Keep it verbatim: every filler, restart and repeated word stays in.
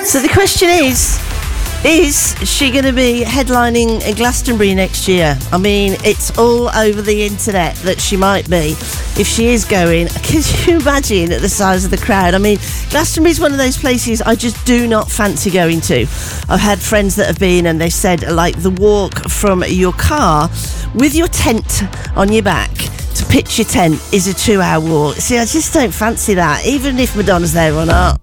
So the question is, is she going to be headlining Glastonbury next year? I mean, it's all over the internet that she might be. If she is going, can you imagine the size of the crowd? I mean, Glastonbury is one of those places I just do not fancy going to. I've had friends that have been and they said, like, the walk from your car with your tent on your back to pitch your tent is a two-hour walk. See, I just don't fancy that, even if Madonna's there or not.